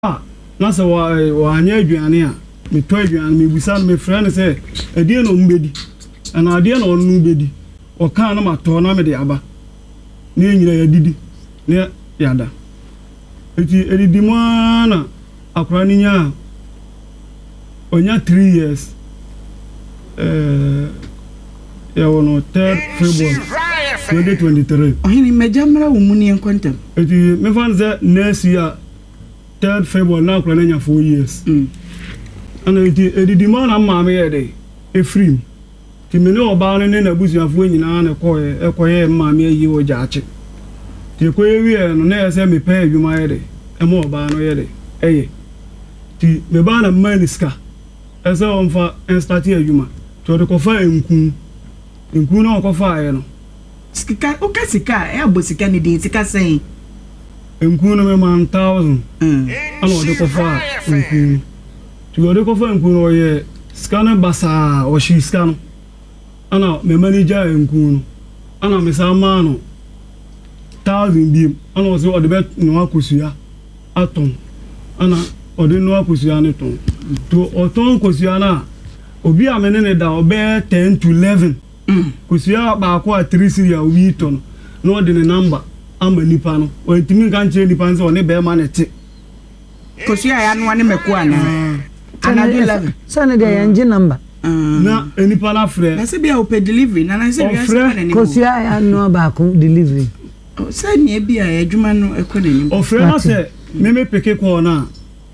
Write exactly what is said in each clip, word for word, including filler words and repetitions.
na se wa wa anya aduane a me to aduane me busa me frɛ ne sɛ adie no mbedi ana adie no no bedi o kan na mato na me de aba ne nyira ya didi ne yada eti edidi mo na akora ni nya onya three years eh ya wono third February twenty twenty-three ohini mejamra wo muni enkontem eti me fan ze next year third February na akora nya four years mm ana eti edidi mo na ma me ye de efrim ti me ne oba no ne na busuafo nyina na koye ekoye ma me yi o jaache ti koye wi e no na ese me pa adwuma ye de e mo oba no ye de eye ti me ba na maniska ese on fa start adwuma to de ko fa enku enku na ko fa aye no sika o ka sika e abosika ni de sika sen enku no me man thousand mm ana o de ko fa enku ti o de ko fa enku no ye sika na basa o shi sika no ana me manager enku no ana me sama no thousand biem ana o se o de bet no akosua aton ana o de no akosua ne ton to o ton kosua na obi amene ne da obe ten to eleven mm kosua ba ko a three series a wi ton no de ne number ama nipa no o ntimi kan che nipa nse o ne be ma ne te kosua ya no ne meko ana ana eleven so ne de yanji number na enipa na frɛ na se bia o pe delivery na na se bia se na ne kosua ya no ba ko delivery se ne bia adwuma no ekɔ nanim o frɛ na se me me peke ko na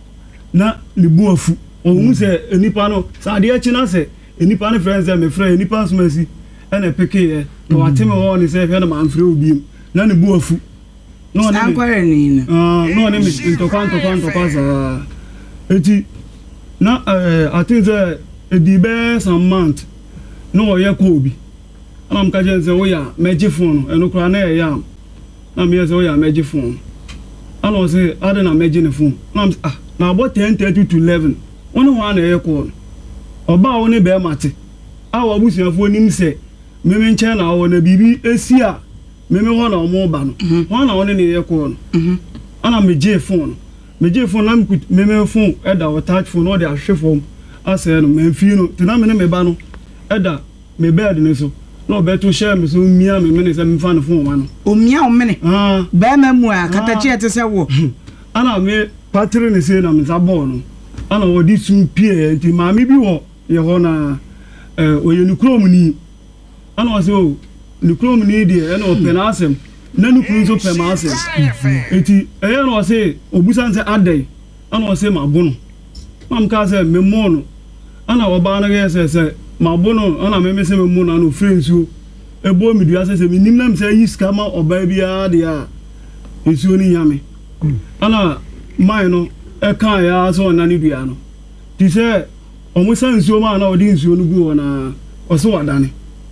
na ne bu afu o hu se enipa no sa de achi na se enipa ne frɛ se me frɛ enipa somasi ena peke ye na wateme ho ne se hwɛ na man frɛ obi na ne bu afu no na ankware ni na ah no ne me ntokwa ntokwa ntokwa za eti na eh I think that edi be some month no ye ko obi ana m ka je nse wo ya meji phone eno kra na ye ya na me ye se wo ya meji phone ana o se ade na meji ne phone na ah na about ten thirty to eleven wona ho ana ye ko oba wo ne be mate a wo busuafo nim se me me nche na wo na bibi esi a me me ho na omo ba no ho na wo ne ye ko no ana meji phone meji phone na me me phone e da wo touch phone no de ahwe phone ase no memfi no tina me ne me ba no eda me bed ne so no beto share me so mia me me ne se me fa no phone wa no o mia o me ne ah ba ma mu a katachi ete se wo ana me patri ne se na me za ball no ana wo di sun pie nti ma me bi wo ye ho na eh oye ni krom ni ana wo se o ni krom ni de e na o pe na asem na ni krom so pe ma asem enti e ye no se obusan se adai ana wo se ma bono mam ka se me mo no ana oba na ge se se ma bono ana me me se me mo na no friends o ebo mi dua se se mi nim na me se yi ska ma oba bia de a esuo ni nyame ana mai no e kan ya so na ni dua no ti se o mo san nsuo ma na odi nsuo no gu na o so wadane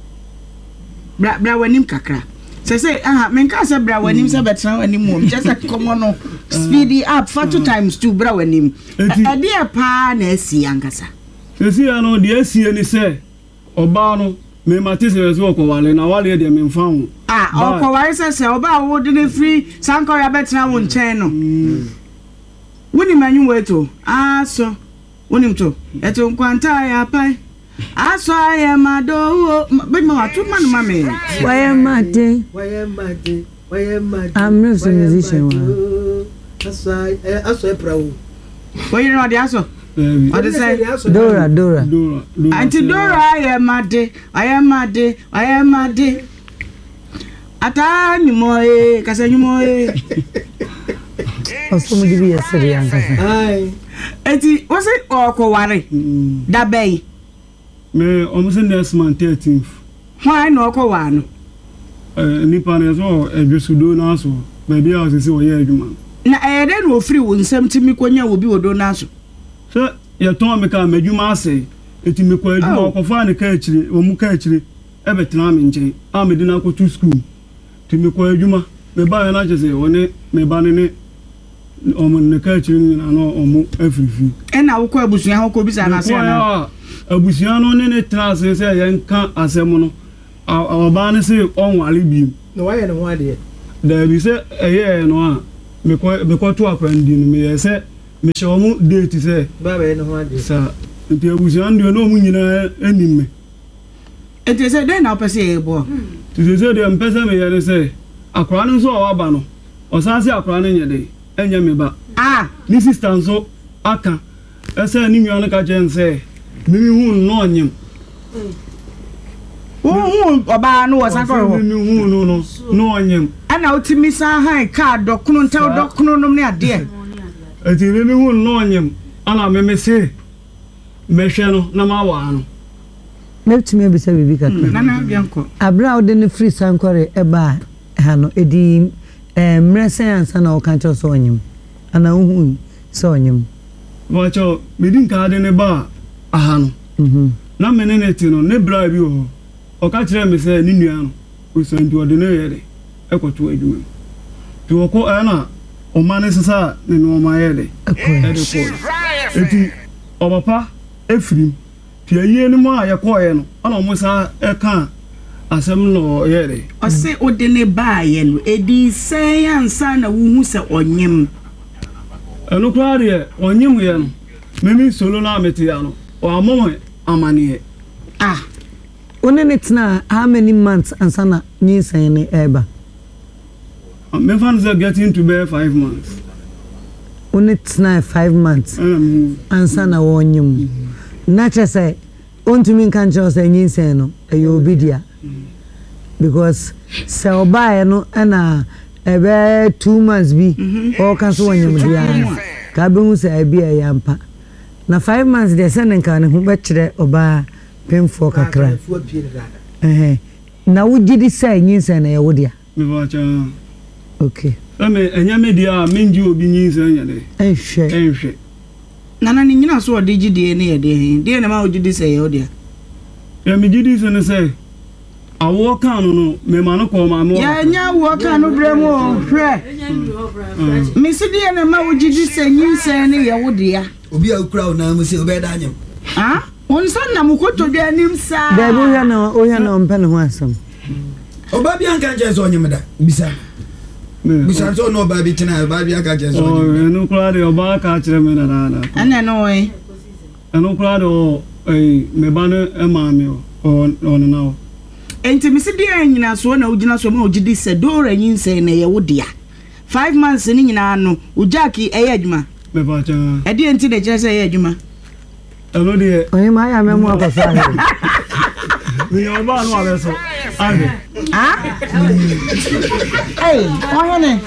bra bra wanim kakra se se aha men ka se bra wanim se betra wanim mo just like come no speedy up for two times two bra wanim e dia pa na asi ankasa se si ano de asi ni se oba no me mate se so ko wale na wale de me mfa ho ah o ko wale se se oba wo de ne free sanko ya betra wo nchen no woni manyu weto ah so woni mto eto kwanta ya pai aso aye mado be ma watu man ma me waye mate waye mate waye mate I'm not a musician aso aso eprawo waye no de aso what is say Dora Dora Dora anti Dora aye made aye made aye made ata ni mo e kasa ni mo e oso mo di bi yesere yankasa ai enti wose okọ ware da bay me almost next month thirteenth why no okọ wa no eh nipa na so edwesudo na so baby house se wo ye adwuma na eh de no free wo nsam ti mi konya wo bi wodo na so so ye ton me ka madwuma ase eti me ko adwuma okofa ne ka akire wo mu ka akire e betena me nche a me di na ko to school ti me ko adwuma me ba na je se woni me ba ne ne omo ne ka akire ni na no omo afrifi e na wo ko abusua ho ko bi sa na se na abusua no ne ne tra se se ye nka asem no oba ne se onwale bi no waye no ho ade da bi se eye no a me ko me ko to akwandi no me ye se me show mu date say baba no ho ade sa nti abusuan de no mu nyina anim me enti say den na opese e bo nti say de mpese me yare say akora no so o aba no o sa se akora no nye de enya me ba ah ni sister nso aka ese ni nwa no ka chen say me mi hu no onyem wo hu oba no wo Sankore ho me hu no no no onyem ana otimi san han ka dokunu ntel dokunu no ne ade ati me mi hu no onyem ana me me se me hwe no na ma wa no Neptumi bisa bibi kakra. nana bianko Abra ode ne free Sankore eba ha no edi eh mresen ansa na o kan cho so onyim. Ana hu so onyim. wacho me din ka de ne ba aha no Mhm. na me ne neti no ne bra bi o o ka kire me se ni nua no o so nti o de ne yere e ko to adwuma ti o ko ana o ma ne sesa ne no ma yere Akoi. e de ko eti o papa efrim ti aye ni mo aye ko ye no ana mo sa e kan asem no yere ose ode ne baaye no edi sen ansa na wo hu se onyem eno kwa de onyim ye no me mi solo na meti ya no o amo amane ah One ne tena how many months ansa na nyinsan ne eba? me fan say getting to be five months One tena five months um ansa na wo onyim. Na che say ontumi kan cho say nyinsan no e obi dia. Because se obae no na ebe two months bi o kan so onyim dia. Ka be hu say abi e yampa. Na five months de se ne kan ne hu be kire oba pemfo kakra. fu apie ne dada Eh. Na wo gidi say nyinsan na ye wo dia. me ba cha Okay. ame enya me dia me nji obi nyinsa nya de Ehwe. enhwe nana ni nyina so ode gidie ne ye de hin de na ma wo gidi se ye ode ya me gidi se ne say awo kan no no me ma no ko ma mo ya nya wo ka no bremu o hwe mi si de na ma wo gidi se nyinsa ne ye wo de ya obi a kura na mu se obe da anyem ah on san na mu ko to de anim sa Da bi ya na o ya na mpa ne ho asam. oba bi anka nje so onyem da bisa me bisa so no oba bi tena oba bi anka nje so o onyem eno kura de oba ka kire me na na ana no e eno kura de o eh me ba no e ma me o o no na o enti mi si de nyina so na wo gina so ma wo gidi se do ra nyinsa ne ye wo de ya five months ni nyina no ujaki eye adwuma me ba cha e de enti de kire se eye adwuma eno de Oyin ma ya memu akosa he. me oba no abeso ade ah hey ohene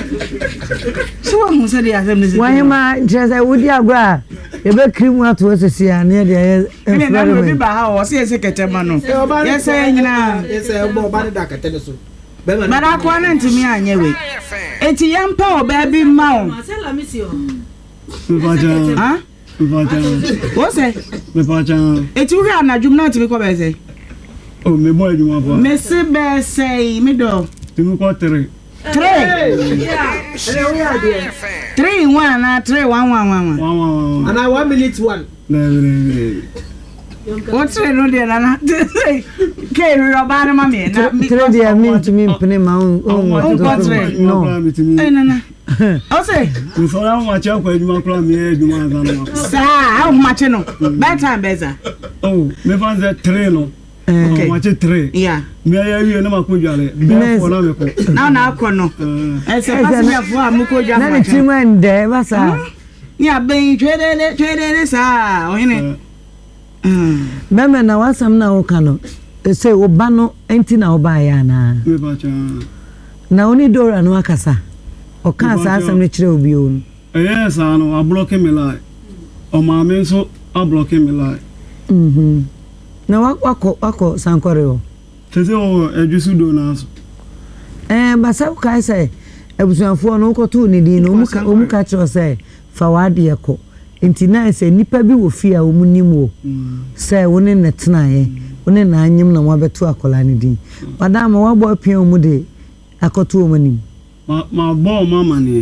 so wo mu se de asem ne se Wan ma jese wudi agwa e be krimu ato osisi a ne de ene na no bi environment. ba ha wo se se kete ma no yes e nyina yes e oba oba da kete ne so be ma bara kwa na ntimi anye we enti yampa oba bi ma o Marcela Missio. me ba cha ah me ba cha wo se me ba cha enti wo hwa na dwum na ntimi ko be se o me boy du ma bo me se be se mi do ti mu ko tere three Yeah. ene wo ya de three one na three one one one one wa wa wa ana one minute one na na o three no de na na ke ri oba na ma me na Tre dia mi ntumi mpene ma on on. No. eh na na o se mi so ra wa cha ko ejuma kra mi ejuma za na sa how much no better beza oh me fan ze three no Eh. o ma che three yeah me ya wi na ma ko jale be fo na me ko na na akọ no eh e se pass me afọ amuko ja Na ne fa trimu ende ba sa. ni aben twedele twedele sa ohene mm Meme na wasam na wo kano. E say oba no enti na oba ya na. me ba cha Na oni dora no akasa. O kan sa asam ne kire obi o. eh sa no a block me line o ma me so a block me line Mhm. Na wako wako Sankore o. tese o ejusu do na so Eh basa kai say ebusuanfo no ko tu ni din no omuka omuka kire say fa wade yako. Enti na say nipa bi wo fi a omunim o. Say woni ne tena ye. Woni na anyim na wabeto akola ni din. Wadama wabo pia omu de akoto omunim. ma ma bo mama ni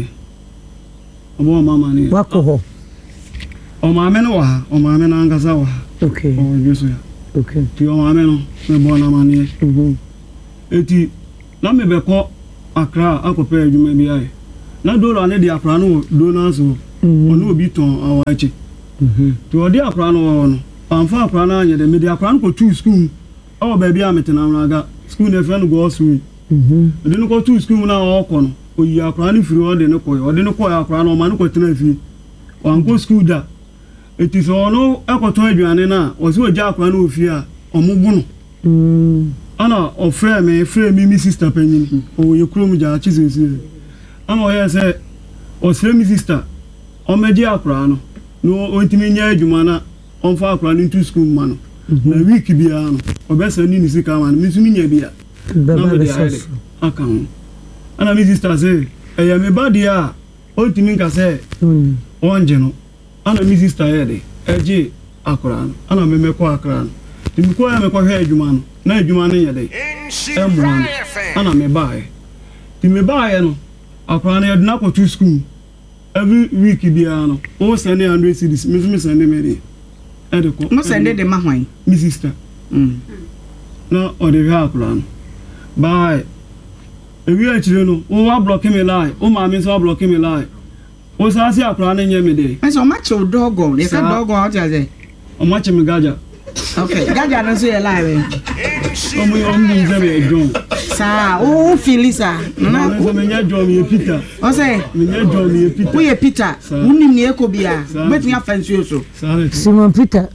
bo mama ni Wako ho. o ma me no wa o ma me na angasa wa Okay. o ejusu ya Okay. ti o ma me no me bo na ma ni Mhm. eti na me be ko akra akope ejuma bi ai na do lo ane di akra no do na so ɔno obi tɔn awaakye to ɔde akora no wɔ no amfa akora no anyɛ dɛ mede akora no kɔtu school ɔwɔ baabi a metena mraga school no ɛfrɛ no gɔɔsoi ɔde no kɔtu school no a ɔkɔ no oyi akora no firi ɔde no kɔɛ ɔde no kɔɛ akora no ɔma no kɔtena fie wankɔ school da ɛti sɛ ɔno ɛkɔtɔn aduane no a ɔsɛ ɔgya akora no wɔ fie a ɔmo bu no ana ɔfrɛ me frɛ me me sister panyin ɔyɛ kurom gya akyi sɛsie ana ɔyɛ sɛ ɔsrɛ me sister ɔmɛgye akora no na ɔntumi nyɛ adwuma na ɔmfa akora no nto school ma no na week biara no ɔbɛsɛ ni ne sika ma no mesumi nya bia na mede ayɛ aka ho ana me sister sɛ ɛyɛ me ba deɛ a ɔntumi nka sɛ ɔngye no ana me sister yɛ de ɛgye akora no ana memɛkɔ akora no timi kɔ ya mekɔhwɛ adwuma no na adwuma no yɛ de ɛmmoa no ana mebaeɛ nti mebaeɛ no akora no yɛde no akɔto school every week biara no o send one hundred cedis me so me send me de e de ko mo send de ma hwan me sister mm no o de ha akura no bye e wi achire no o wa block me line o ma me so wa block me line o sa si akura no nye me de e so ma che dogo e ka dogo o ti aze o ma che me gaja okay gaja no so ye line o mo yo mu ze me John sa o Felisa na so me nya John me Peter o say me nya John me Peter wo ye Peter unim ne ekobia betu ya fancy so Simon Peter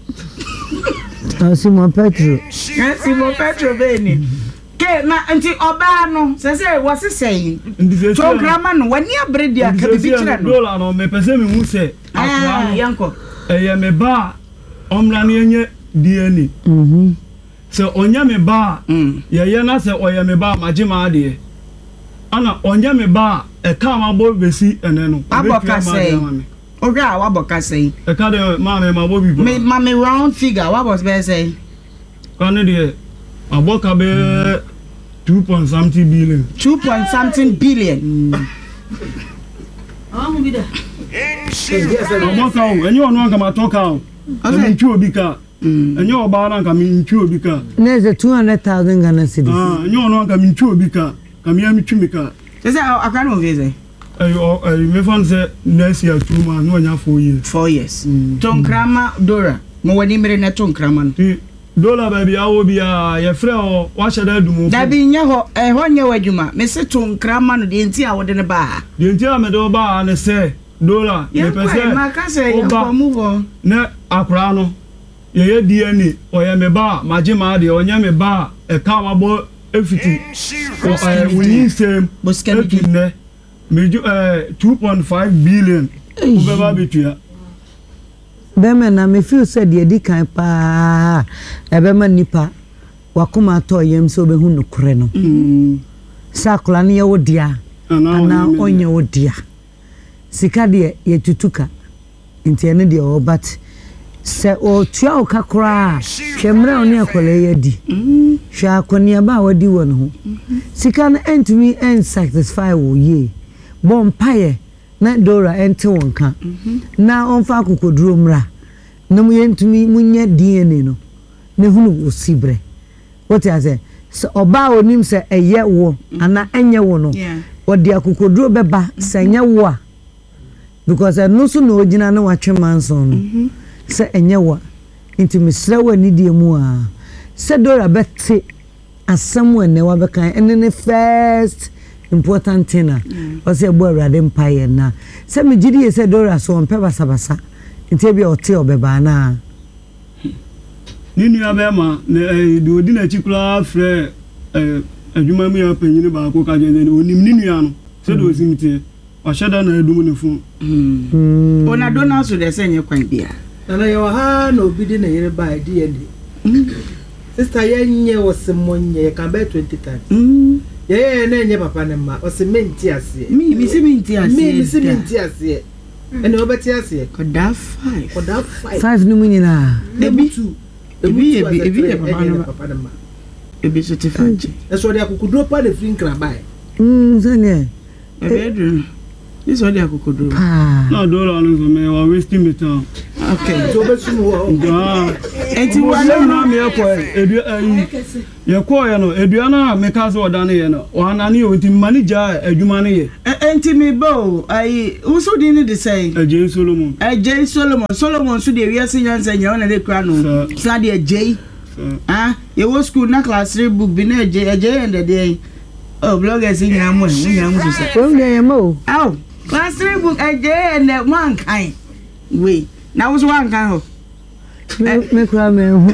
ah Simon Petro Simon Petro beni ke na nti oba no se se wo se sei so grama no wani abredi aka bibi kire no dola no me pese me hu se ah yanko eye me ba omra ne enye D N A mhm se onya me ba ye ye na se oye me ba magima ade ana onya me ba e ka ma bo besi ene no aboka sei oga wa aboka sei e ka de ma me ma bo bi me ma me round figure wa boss be sei kan de aboka be two point something billion two point something billion ah mo bi da aboka o enye onu anga ma toka o ase ntu obi ka enye oba na nka mi ntu obi ka neze two hundred thousand Ghana cedis ah enye onu anga mi ntu obi ka ka mi ami twimi ka se se akwa no veze eh eh me fan se next year two man no nya four years four years tonkrama dora mo wani mere na tonkrama no dola baby awo bia ye frɛ o wa hyɛda dumu da bi nya ho eh ho nya wadwuma me se tonkrama no de nti a wode ne ba de nti a me do ba ne se dola me pese ma ka se ye ko mu ho ne akora no ye ye D N A o ye me ba magima de o nya me ba e ka ma bo efiti o eh wini sem bo skemi ne me ju eh two point five billion o be ba bitua bema na me feel said ye di kan pa ebema nipa wakoma to yem so be hu nokure no mm sakla ne ye wodia ana onye wodia sika de ye tutuka nti ne de o bat se o tua o kakra hwemra oni akole ye di hwa akoni ba wadi won ho sika na entumi en satisfy wo ye bon paye na dora ente wonka na onfa akokoduro mra na mu yentumi munye D N A no ne hunu osibre what I say so oba onim se eye wo ana enye wo no odi akokoduro beba se enye wo a because no so no ogina na watwe manson no se enye wo nti misra wani die mu a se dora bete asem wane wa bekan ene ne first important thing na o se bo awrade mpaye na se me gidi se dora so on pe basabasa nti bia o te obeba na ni nua be ma ne de odi na chikula frɛ eh adwuma mu ya panyini ba ko ka je ne onim ni nua no se do osimtie wa hyeda na edum ne fu mm ona dona so de se nye kwan bia na yo ha na obi di na yere ba di ende sister ye nye wosemonye ka be twenty times mm ye ye na nye papa ne ma osementi ase mi mi sementi ase mi mi sementi ase ene obeti ase koda five koda five five no munina ebi two ebi ebi ebi e papa ne ma ebi so tifaje e so de akukudro pa le free nkra bai mm zane ebi edu this one de akukudro na dola no so me wa wasting me time Okay. So besu wo. Ah. Enti Wo wa na no me ekọ edu ayi. Ye kọ ye no edua na me ka so oda ne ye no. Wa na ne o nti manager adwuma ne ye. enti me bo ai uso di ni de say. Ajay Solomon. Ajay Solomon. Solomon so de wiase nyansa nya na de kra no. Sa de Ajay. Ah, ye wo school na class three book bi na Ajay Ajay and de oh bloggers in yamu en yamu so say. Won de yamo. Aw, class three book Ajay and the one kind. We. Na was one kind ho. Me kra me hu.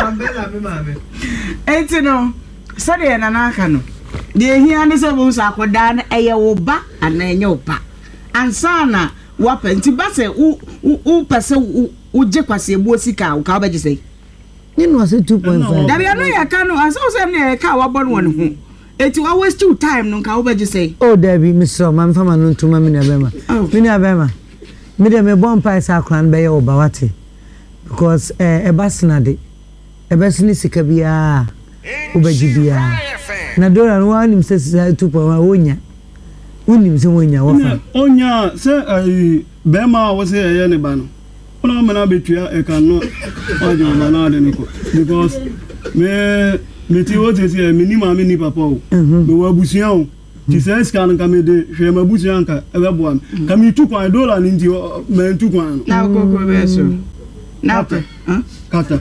Enti no, so de na na aka no. De hia ne so bo so akoda na eye wo ba ana enye wo ba. Ansa na wapa nti ba se u u pese u je kwase ebu osika o ka obaje sei. Ni no say two point five. Da bia no ya ka no ansa so na ka wa bo no won ho. Eti wa waste your time no ka obaje sei. Oh Debbie, Mister Man fama no ntuma me na bema. Me na bema. Me de me bon pa isa kran be ye oba wate. Because eh e basna de. E basni sika bia obaji bia. Na dora no wa nim say two point one onya. Unim se wonya wo fa. Onya se ai be ma wo se ye ne ba no. Ona me na betua e kan no. Oje ma na de ne ko. Because me me ti wo te se me ni ma me ni papa o. Me wa busia o. Ti se scan ka me de hwe ma busia nka e be boa me. Ka me tu kwan dollar ni nti me tu kwan. Na ko ko be so. Na pe. Huh? Kata.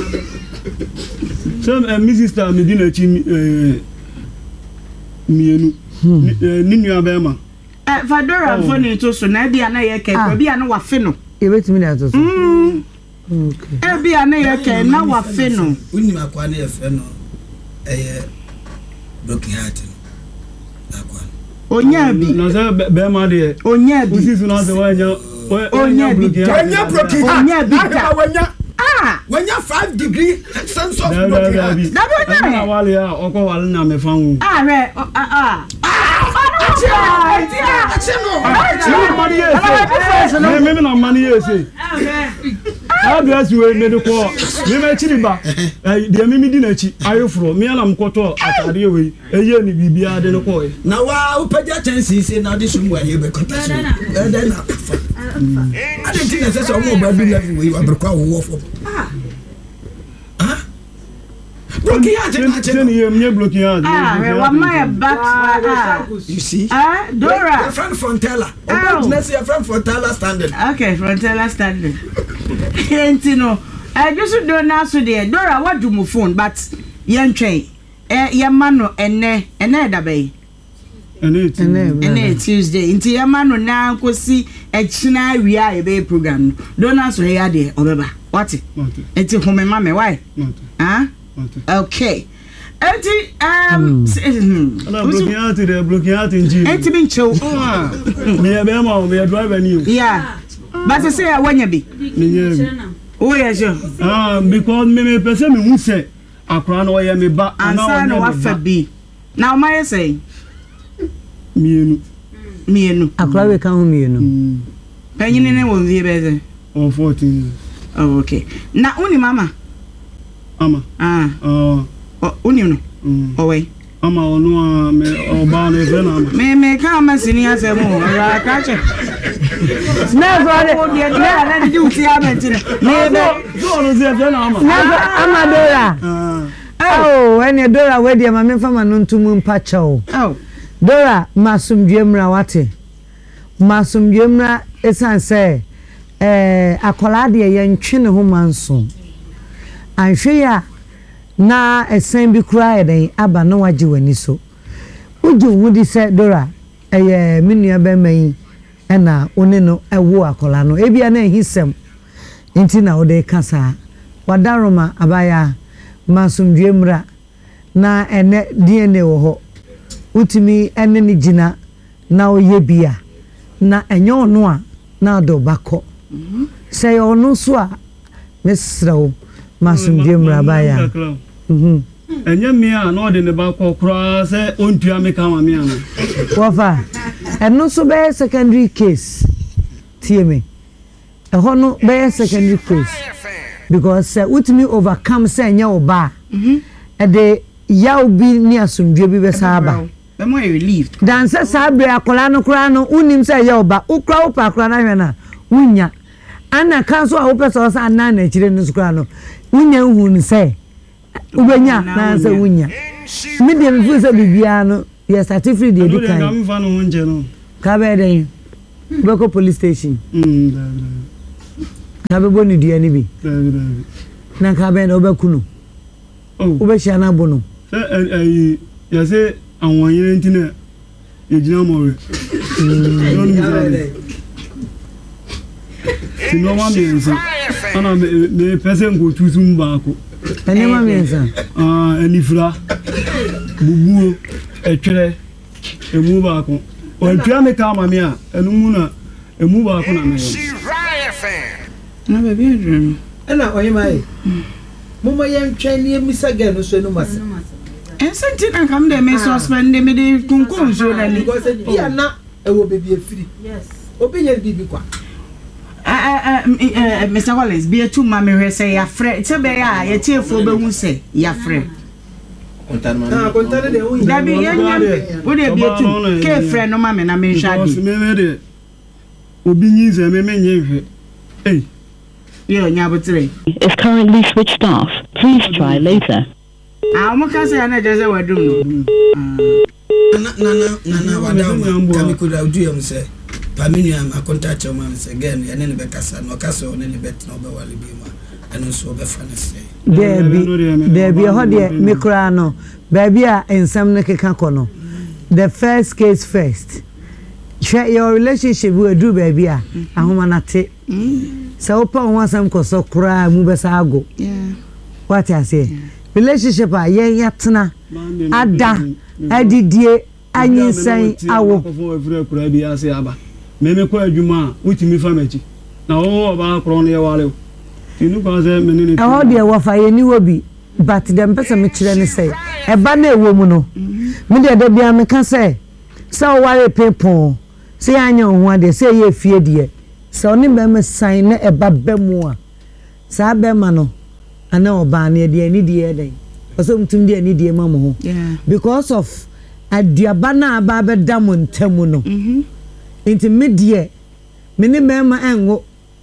So Missus Star me di na chi eh mienu. Ni nua be ma. Eh Fadora fo ni to so na bia na ye ke bia na wa fe no. E betimi na to so. Mm. Okay. E bia na ye ke na wa fe no. Uni makwa na ye fe no. Eh broken heart. Akwa. Onya bi. Na se be ma de. Onya bi. Usi so na se wanya. Onya bi. Onya broken heart. Onya bi. Onya. Ah. Onya five degree sense of Da broken da heart. bi. Da bi na. Na wale ya okọ wale na me fan. Ah re. Ah ah. Me me na mani yese. How do you say me de ko? Me me chiri ba. Eh de me mi di na chi. Ayofro me na mkoto atade we. Eye ni bibia de ne ko e. Na wa upaja chance say na this one where you be contact. Eh then na. I didn't think say so mo ba bi level we abrokwa wo for. Ah. Ah. Broken heart na che. Say ni me broken heart. Ah, we wa my back. You see? Ah, Dora. Your friend Frontella. Oba na say your friend Frontella standing. Okay, Frontella standing. Enti no. I just do na so there. Dora, what do my phone? But yen train. Eh, yen man no ene ene da bay. Ene ti. Ene Tuesday. Inti yen man no na kosi e china wia e be program. Do na so here there obeba. What? Enti home mama why? Ah? Okay. Enti um Ana broken heart de broken heart nji. enti bin chew. Ah. Me be ma o me driver ni o. Yeah. But say I wanya bi. Oh yeah, sure. Ah, because me me pese me hu se akra no ye me ba Ansa na wa fa bi. Now my say mienu. mienu. Akra we kan hu mienu. Panyini ne wo vie be On fourteen. Oh okay. Na uni mama. Ama. Ah. Oh. Uni no. Mm. Oh wait. Ama onu me oba na efe na ama. Me me ka ma sini asemu. Ra ka che. Na brother. Oh dia dia na di uti amenti ne. Me be So onu se efe na ama. Na Amadora. Ah. Oh, ene Dora we dia ma me fama no ntumu mpa chew. Oh. Dora masumdwemra wate. Masumdwemra esan se eh akola de ye ntwe ne ho manso. Anhwe ya na esen bi kura eden aba no wage wani so. Uju wudi se Dora eye menua be man ena one no ewo akola no ebia na ehisem nti na ode kasa wadaroma abaya masumdwemra na ene D N A wo ho utimi ene ni gina na oye bia na enyo ono a na do bako se ono so a mesrew masumdwemra abaya mhm Enye me a na ode ne ba kokora se ontua me ka ma me ana. Wafa eno so be secondary case tie me eho no be secondary case because uh, utimi overcome say nya oba mhm e de yaw bi ni asumdwe bi be saaba be mo relieved dan se sabre akola no kura no unim say yaw ba ukra upa kura na hwe na unya ana ka so a wo pese o sa na na chire no skura no wunya hu ni say ubenya na say wunya me de me fu say bibia no ye certificate de di kan na me fa no hunje no ka be den be ko police station mm ka be boni dua ni bi na ka be na obeku no oh obehia na bo no say eh ya say awon yin ntina ye gina mo we ti no ma me nsa ana me person go tusum ba ko ene ma me nsa ah enifra bubuo etwere emu ba ko o tua me ka ma me a enu mu na emu ba ko na me na be bi adrum Ena oyemae. Mama yem twani emisa ga no so no mase. Ensenti na kam de me suspend me de kunkun so na ni. Because bia na e wo bebi afiri. Yes. Obi nya bibi kwa. Eh eh eh Mister Wallace be tu ma me hwese ya frɛ se be ya ye tiefo be hu se ya frɛ. Ah kontane de hu. Da bi yenya wo de be tu ke frɛ no ma me na me hwa because di. me me de obi nyize me me nyehwe eh Yo nyabotre. is currently switched off. Please try later. Ah mo ka se ya na je se wadum no. na na na na wadam kami kuda udu yam se paminiam akonta choma se again ya ne be kasa no kasa o ne ne bet no be wale bi ma eno so be fa ne se Debi debi ho de me kura no baby a ensam ne keka kono the first case first share your relationship with do baby a ahoma na te so opa won asam koso kura mu be sa ago Yeah. what I say relationship a yen yatena ada adidie anyinsan awo ko efure kura bi ase aba me me ko adwuma utimi famachi na wo ba kro no ye wale tinu kwa se me ne e ho de wo fa ye ni wo bi but dem pesa me kire ne say e ba na ewo mu no me de da bia me ka say say o ware pepon say anya ho ade say ye fie de say oni be me sign na e ba ba mu a sa be ma no ana oba na de ani de den oso mtum de ani de ma mo ho Yeah. because of aduaba na aba be da mo ntamu no Mhm. inti me de me ne me ma enwo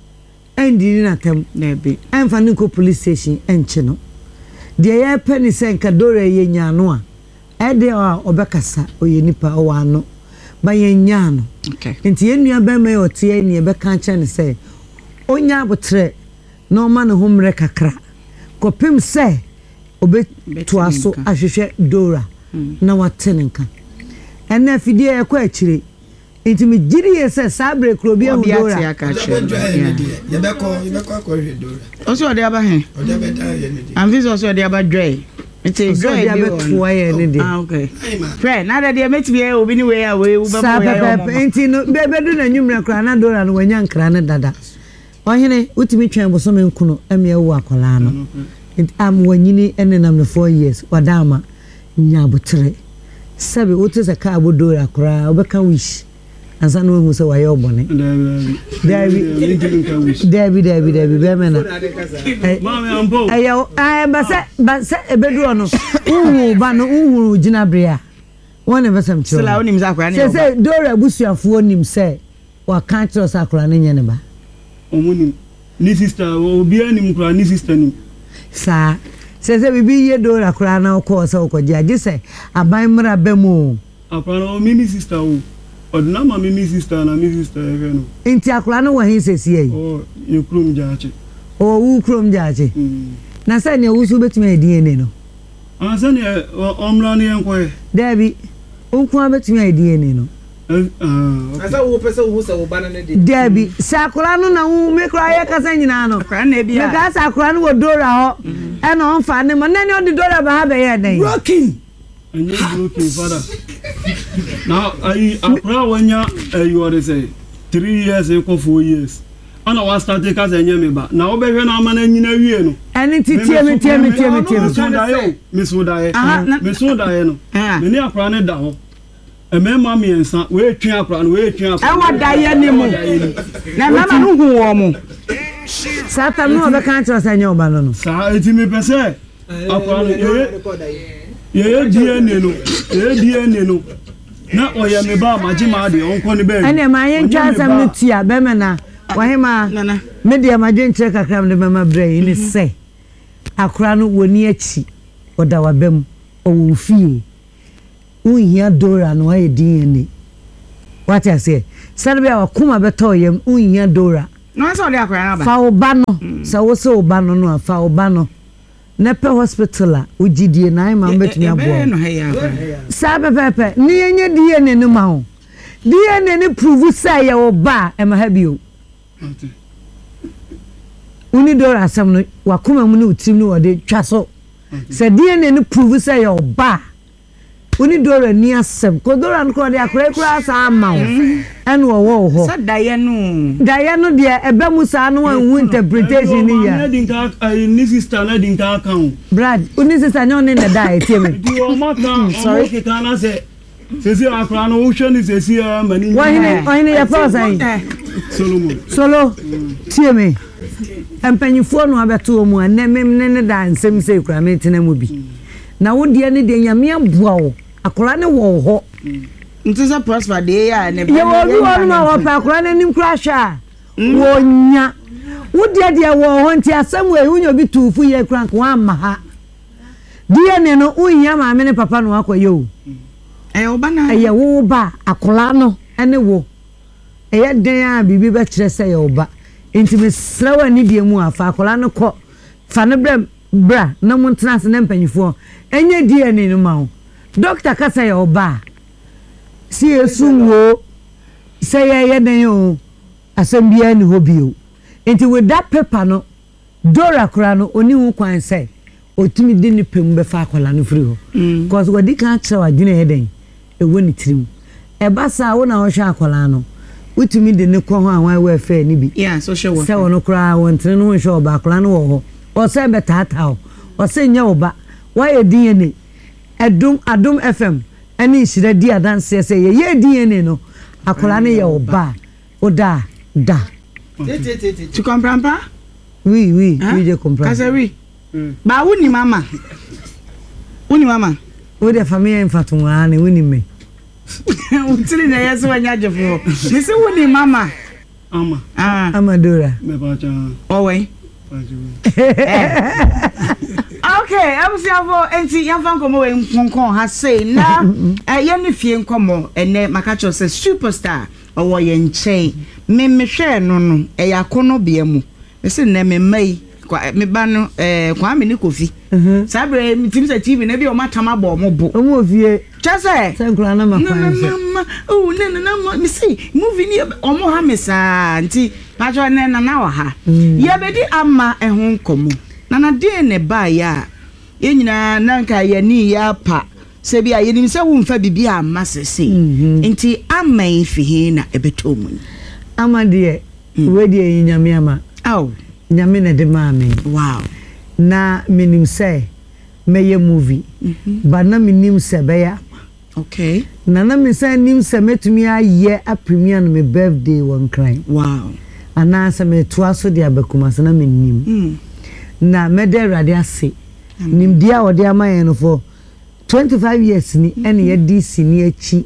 endi na tam Na be. emfa ne ko police station enche no de ye pe ni senka dore ye nya no a e de a obekasa oye nipa o wa no ba ye nya no Okay. nti ye nua be me otie ni e be kan che ne se onya abotre no ma ne homre kakra kopim se obe to aso ahwehwe dora na watene nka ena fidie e ko akire nti me giri ye se sabre kro bi Obi ate dora aka be che. dwa ye de ye be ko ye be ko akɔhwe dora Oso ode aba he. o de be da ye ne de Am visa oso ode aba dre. It's so dre dia bi be on. to ye ne de Ah okay. ai ma Fre, na da de meti be obi ni we ya we u be sa mo ya yo pepe mo. nti no be be du na nwumre kra na dora no wanya nkra ne dada ohene utimi twen boso me nkuno eme ewu akola no nti am wanyini ene nam no four years wadama nya botre sabe wote se ka abodora kra obeka wish ansa no hu se waye obone David David David David be me na mama ampo ayo eh ba se ba se ebedu ono uhu ba no uhu gina brea wona besam chiro Sila onim za kwa ni. se se dora busuafo nim se wa kan chiro sakura ne nyane ba omunim ni sister obi anim kura ni sister nim sa se se bibi ye dora kura na ko se ko jaje se aban mra ba mu akura o mini sister o odna ma mini sister na mi sister e no nti akura no wa hin se sie yi o ye krum jaache o wu krom jaje mm na se ne wusu betumi D N A no ansa ne omla ne enko e David unku betumi D N A no ah Asa wo pese wo se wo bana ne de. David sakura no na wu me kura ye kasa nyina no Kwa na bi me a. ka sakura no wo dora ho e na on fa ne mo na ne odi dora ba ha be ye den rocking enye broken father now ai akura wanya you are say three years e ko four years ana wa start ka za enye me ba na wo be hwe na ama na nyina wie no eni ti tie me tie me tie me tie me me so dae me so dae Ah, na- me so dae no Ah. me ni akura ne da ho e me ma me ensa we twen akura no we twen E akura wa da ye ni mu. Na mama no hu wo mu. sata no be kan chiro se nya oba no no sa eti me pese akura no ye ye D N A no ye D N A no na oye me ba maji ma de onko ne be ene ma yen twa sam no tia be me na wa hema Na na. me de amadwen kyerɛ kakra me mama brain ni sɛ akora no woni achi oda wabam owo fie unhia dora no aye D N A what I say sɛ bia wakoma beto yam unhia dora no sɛ ɔde akora na ba fa oba no sɛ wo sɛ oba no no fa oba no na pe hospital a ugidie na ma betumi abo no he ya sa pepepe ni enye D N A no ma ho D N A ni prove say ye oba e ma ha bio uni dora asam no wakoma mu ne utim no wode twa so se D N A ni prove say ye oba uni dora ni asem ko dora no ko de akora kura sa ama wo ene wo wo ho sa daye no daye no de ebe mu sa no wan interpretation ni ya na dinka ni sister na dinka kan brad uni sister nyo ne na dae tie me di o mata sorry ke kana se sesi akora no wo hwe ni sesi mani wa hine wa hine ya pa sai Solomon solo tie me empanyifo no abeto mu ane mem ne ne da nsem se kura me tena mu bi na wo de ne de nyame aboa wo akora ne wo ho nti sɛ prosper de ya ne ye wo du wo ma wo pa akora ne nim kura hwa wo nya wo de de wo ho nti asem we unyo bi tufu ye kura ko amma ha de ne no unya ma me ne papa no akɔye o eh wo ba na eh wo ba akora no ene wo eh den a bibi be kyerɛ sɛ ye wo ba enti me srawa ni die mu afa akora no kɔ fa ne bra bra na mo ntena se na mpanyifo enye D N A no ma ho doctor ka say oba si esu wo say ye den o asem bia ni hobio enti with that paper no dora kura no oni hu kwan say otumi di ni pem be fa akola no free ho because wadi kan kire wadwene he den e woni tirim e ba sa wo na wo hwa akola no utumi di ne ko ho anwan we fa ni bi yeah social work say wono kura won tene no hwa oba akola no wo ho o say betata o o say nya oba why D N A Adum Adum F M ani shira di adanse say ye D N A no akola ne ye oba oda da tu comprends pas oui oui oui je comprends kasa oui ba woni mama woni mama o de famille enfatunwa ne woni me utili na yeso wanya jefo me se woni mama ama ah Amadora me ba cha owe okay abusiafo enti yamfa nkomo we nkonkon ha sei na ye ne fie nkomo ene makacho se superstar owo ye nchen me mehwe no no e yakono bia mu me se ne me mai me ba no eh kwa me ne kofi sabre mitim se T V na bi o matama bo mo bo o mo fie chese sankura na makwan se oh na na na me see movie ni o mo ha me sa nti pacho ne na na wa ha ye be di ama ehun komo na na de ne ba ya ye nyina na nka ye ni ya pa se bia ye nim se wo mfa bibi ama sese nti ama ifi he na ebeto mu ama de we de nyame ama aw nyame na de ma me wow na minim se meye movie ba na minim se be ya okay na na mi se nim se metumi aye a premiere no me birthday one crime wow ana se me to aso de abakuma se na minim mm. na mede rade ase nim dia ode amaye no for twenty-five years ni ene ye D C ni achi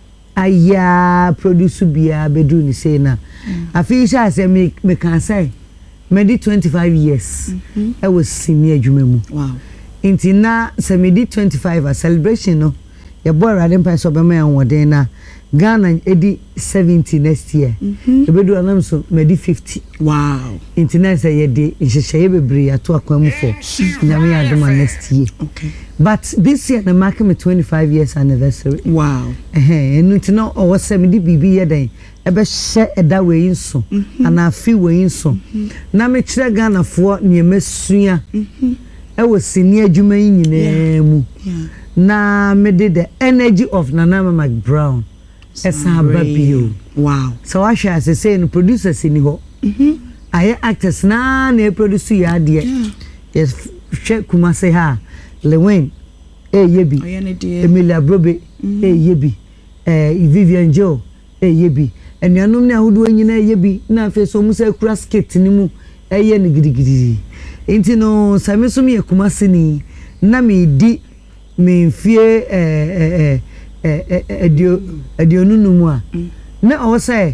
aya produce bia bedu ni say na afi sha se me me kan say me di twenty-five years I was senior adwuma mu wow inti na se me di twenty-five a celebration no ye boy rade mpa so be me anwoden na Ghana edi seventy next year ebedu anam so me di fifty wow inti na say ye di nhyehyeye bebre ato akwamu for nyame adoma next year okay but this year na mark me twenty-five years anniversary wow eh enu ti no o was me di bibi ye den ebe hye eda we nso ana afi we nso na me kire Ghana fo ne mesua e wo senior adwuma nyina mu na me did the energy of Nana McBrown esa babio wow so I share say say no producers ni ho mhm aye actors na na produce ya de yes hwe kuma say ha Lewin eh yebi Emilia Brobe eh yebi eh Vivian Joe eh yebi enuanom ne ahodo nyina yebi na afi so mu say kura skit ni mu eh ye ne gidigidi enti no same so me kuma sini na me di me fie eh eh eh edio edio nunu mu a na o say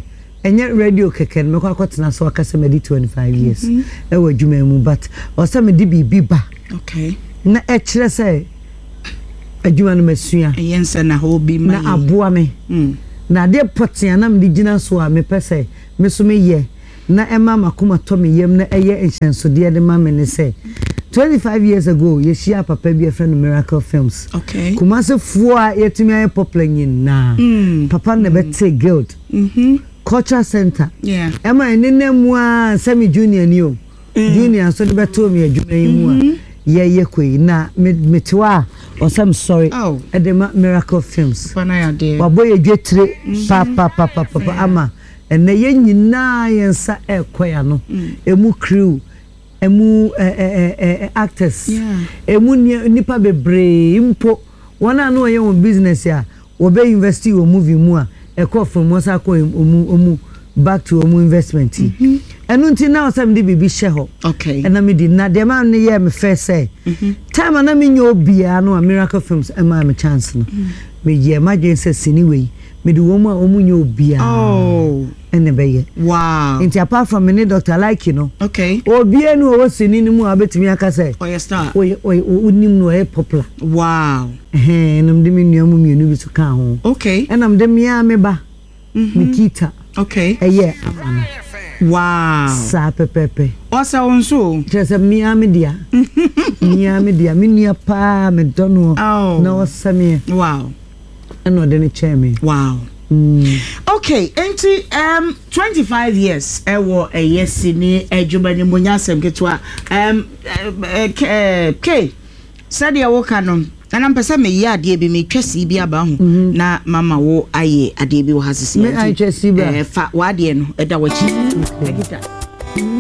enye radio keke me kwa kwatena so akasa me di twenty-five years e wa dwuma mu but o se me di bibi ba okay na e kire se adwuma no masua yense na ho bi ma na aboa me na de potia na me di gina so a me pese me so me ye na ema makoma to me yem na eye enhyensode de ma me ne se twenty-five years ago ye shia papa bi a friend Miracle Films okay kumase fuo a yetumi aye popular nyina mm. papa ne bete guild mhm culture center yeah ema enene mu a semi junior ni o mm. junior so de beto me adwuma yi mu a ye ye koi na metewa or some sorry oh at the Miracle Films fana ya de wa boy dwetire pa pa pa pa pa ama ene ye nyina yensa ekoya no emu crew emu eh eh eh actors yeah emu nipa bebre mpo wona na oye won business ya wo be invest wo movie mu a ekọ from mo sa ko omu omu back to omu investment enu nti na osam de bibi she ho okay ena me di na de ma ne ye me first say time na me nyo bia no Miracle Films e ma me chance no me ye ma gen say sini we me di wo mu a omu nyo bia oh ene be ye wow nti apart from me doctor like you know okay obi enu o sini ni mu a betimi aka say oh yes star o o nim no e popular wow eh enum de me nua mu mienu bi so ka ho okay enam de me a me ba Nikita okay eye amana wow sa pepepe osa wonso just me media me media me nia pa me dono na osame wow eno de ne cheme wow mm. okay enti um twenty-five years e wo e yesi ni adwuma ni munyasem ketwa um k said ya wo kanon ana mpesa me ya ade bi me twasi bi aba ho na mama wo aye ade bi wo hasisi me ai twasi ba eh fa wa ade no e da wachi